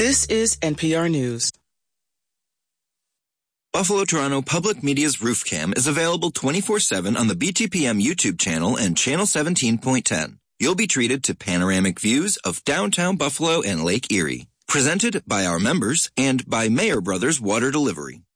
This is NPR News. Buffalo Toronto Public Media's Roof Cam is available 24/7 on the BTPM YouTube channel and channel 17.10. You'll be treated to panoramic views of downtown Buffalo and Lake Erie. Presented by our members and by Mayer Brothers Water Delivery.